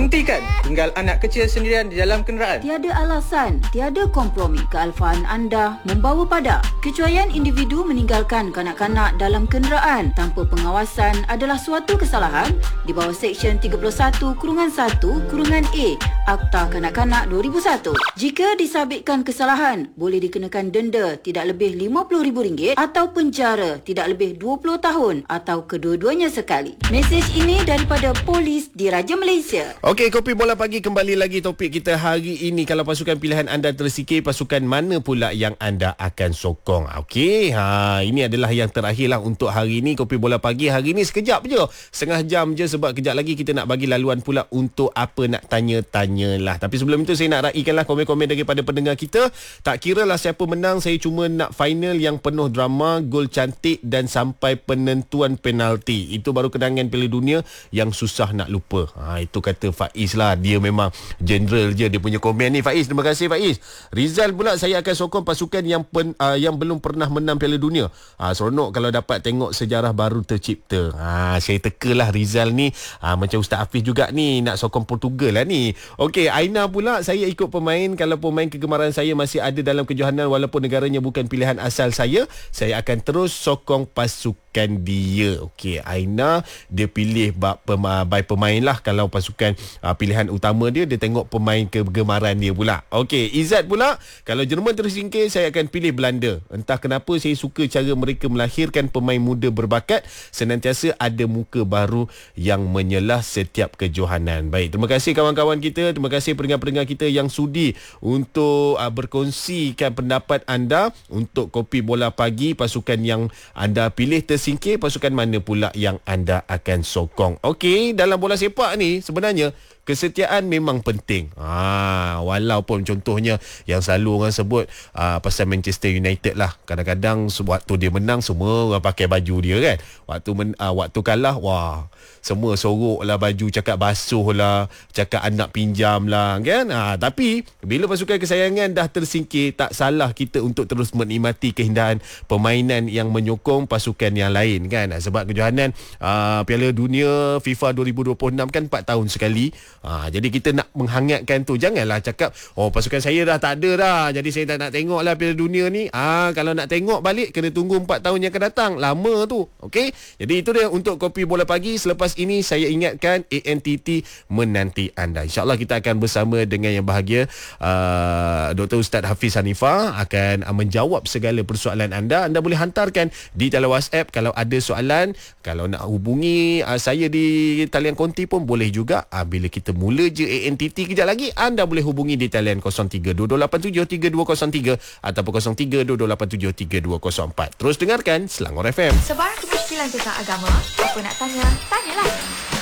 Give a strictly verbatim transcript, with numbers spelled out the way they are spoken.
Hentikan tinggal anak kecil sendirian di dalam kenderaan. Tiada alasan, tiada kompromi kealfaan anda membawa pada kecuaian individu meninggalkan kanak-kanak dalam kenderaan tanpa pengawasan adalah suatu kesalahan di bawah Seksyen tiga puluh satu kurungan satu kurungan A Akta Kanak-Kanak dua ribu satu. Jika disabitkan kesalahan, boleh dikenakan denda tidak lebih lima puluh ribu ringgit atau penjara tidak lebih dua puluh tahun atau kedua-duanya sekali. Mesej ini daripada Polis Diraja Malaysia. Okey, Kopi Bola Pagi kembali lagi topik kita hari ini. Kalau pasukan pilihan anda tersikir, pasukan mana pula yang anda akan sokong? Okey, ha, ini adalah yang terakhirlah untuk hari ini. Kopi Bola Pagi hari ini sekejap je, setengah jam je, sebab kejap lagi kita nak bagi laluan pula untuk apa nak tanya-tanyalah. Tapi sebelum itu saya nak raikanlah komen-komen daripada pendengar kita. Tak kira lah siapa menang, saya cuma nak final yang penuh drama, gol cantik dan sampai penentuan penalti. Itu baru kenangan Piala Dunia yang susah nak lupa. Ha, itu kata Faiz lah. Dia memang general je dia punya komen ni. Faiz, terima kasih Faiz. Rizal pula, saya akan sokong pasukan yang pen, uh, yang belum pernah menang Piala Dunia. Ha, seronok kalau dapat tengok sejarah baru tercipta. Ha, saya tekalah Rizal ni. Ha, macam Ustaz Hafiz juga ni, nak sokong Portugal lah ni. Okey, Aina pula, saya ikut pemain. Kalau pemain kegemaran saya masih ada dalam kejohanan walaupun negaranya bukan pilihan asal saya, saya akan terus sokong pasukan dia. Okey, Aina dia pilih bab pema, by pemain lah. Kalau pasukan uh, pilihan utama dia, dia tengok pemain kegemaran dia pula. Okey, Izzat pula, kalau Jerman tersingkir, saya akan pilih Belanda. Entah kenapa saya suka cara mereka melahirkan pemain muda berbakat, senantiasa ada muka baru yang menyelah setiap kejohanan. Baik, terima kasih kawan-kawan kita, terima kasih pendengar-pendengar kita yang sudi untuk uh, berkongsikan pendapat anda untuk Kopi Bola Pagi. Pasukan yang anda pilih tersingkir, pasukan mana pula yang anda akan sokong. Okey, dalam bola sepak ni sebenarnya kesetiaan memang penting. Ha, walaupun contohnya yang selalu orang sebut uh, pasal Manchester United lah. Kadang-kadang waktu dia menang semua orang pakai baju dia kan. Waktu men, uh, waktu kalah, wah, semua sorok lah baju, cakap basuh lah, cakap anak pinjam lah kan. Ha, tapi bila pasukan kesayangan dah tersingkir, tak salah kita untuk terus menikmati keindahan permainan yang menyokong pasukan yang lain kan. Sebab kejohanan uh, Piala Dunia FIFA dua ribu dua puluh enam kan empat tahun sekali. Ha, jadi kita nak menghangatkan tu. Janganlah cakap, oh pasukan saya dah tak ada dah, jadi saya tak nak tengok lah Piala Dunia ni. Ha, kalau nak tengok balik, kena tunggu empat tahun yang akan datang. Lama tu. Okey, jadi itu dia untuk Kopi Bola Pagi. Selepas ini saya ingatkan A N T T menanti anda. InsyaAllah kita akan bersama dengan yang bahagia, uh, Doktor Ustaz Hafiz Hanifah akan uh, menjawab segala persoalan anda. Anda boleh hantarkan di talian WhatsApp kalau ada soalan. Kalau nak hubungi uh, saya di talian konti pun boleh juga. Uh, bila kita mula je A N T T kejap lagi, anda boleh hubungi di talian kosong tiga dua dua lapan tujuh tiga dua kosong tiga ataupun kosong tiga dua dua lapan tujuh tiga dua kosong empat. Terus dengarkan Selangor F M. Sebarang kemusykilan tentang agama, apa nak tanya, tanyalah.